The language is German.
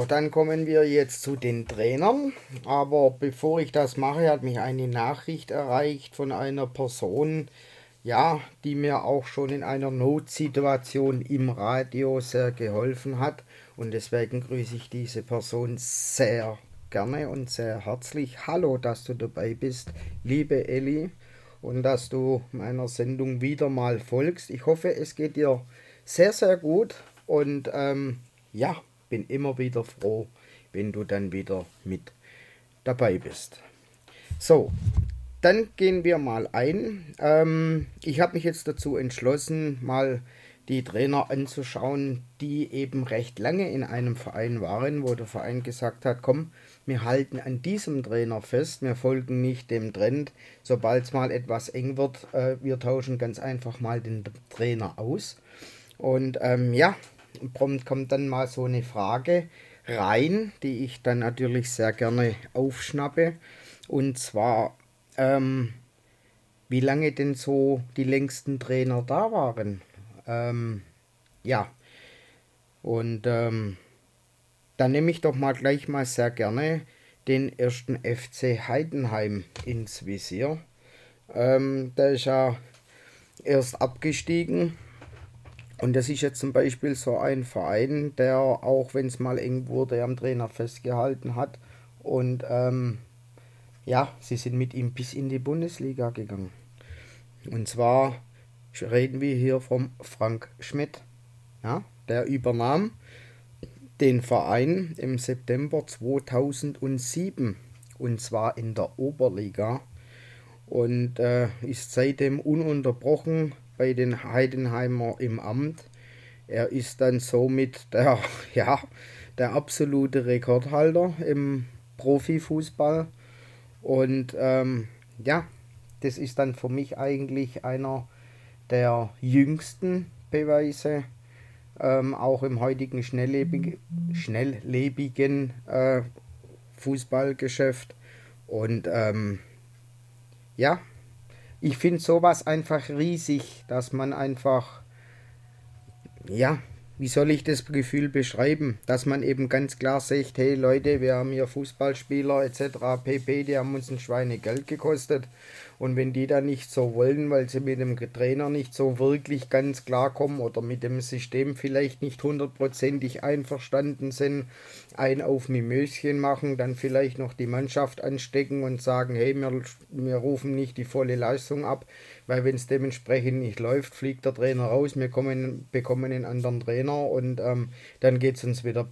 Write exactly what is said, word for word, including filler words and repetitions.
So, dann kommen wir jetzt zu den Trainern. Aber bevor ich das mache, hat mich eine Nachricht erreicht von einer Person, ja, die mir auch schon in einer Notsituation im Radio sehr geholfen hat. Und deswegen grüße ich diese Person sehr gerne und sehr herzlich. Hallo, dass du dabei bist, liebe Elli, und dass du meiner Sendung wieder mal folgst. Ich hoffe, es geht dir sehr, sehr gut und ähm, ja, bin immer wieder froh, wenn du dann wieder mit dabei bist. So, dann gehen wir mal ein. Ähm, ich habe mich jetzt dazu entschlossen, mal die Trainer anzuschauen, die eben recht lange in einem Verein waren, wo der Verein gesagt hat, komm, wir halten an diesem Trainer fest, wir folgen nicht dem Trend, sobald es mal etwas eng wird, äh, wir tauschen ganz einfach mal den Trainer aus. Und ähm, ja, prompt kommt dann mal so eine Frage rein, die ich dann natürlich sehr gerne aufschnappe. Und zwar, ähm, wie lange denn so die längsten Trainer da waren. Ähm, ja, und ähm, dann nehme ich doch mal gleich mal sehr gerne den ersten F C Heidenheim ins Visier. Ähm, der ist ja erst abgestiegen. Und das ist jetzt zum Beispiel so ein Verein, der, auch wenn es mal eng wurde, am Trainer festgehalten hat. Und ähm, ja, sie sind mit ihm bis in die Bundesliga gegangen. Und zwar reden wir hier vom Frank Schmidt. Ja, der übernahm den Verein im September zweitausendsieben. Und zwar in der Oberliga. Und äh, ist seitdem ununterbrochen bei den Heidenheimer im Amt. Er ist dann somit der, ja, der absolute Rekordhalter im Profifußball. Und ähm, ja, das ist dann für mich eigentlich einer der jüngsten Beweise, ähm, auch im heutigen schnelllebig, schnelllebigen äh, Fußballgeschäft. Und ähm, ja, ich finde sowas einfach riesig, dass man einfach, ja, wie soll ich das Gefühl beschreiben, dass man eben ganz klar sagt, hey Leute, wir haben hier Fußballspieler et cetera pp, die haben uns ein Schweinegeld gekostet, und wenn die dann nicht so wollen, weil sie mit dem Trainer nicht so wirklich ganz klar kommen oder mit dem System vielleicht nicht hundertprozentig einverstanden sind, ein auf Mimöschen machen, dann vielleicht noch die Mannschaft anstecken und sagen, hey, wir, wir rufen nicht die volle Leistung ab, weil wenn es dementsprechend nicht läuft, fliegt der Trainer raus, wir kommen, bekommen einen anderen Trainer und ähm, dann geht es uns wieder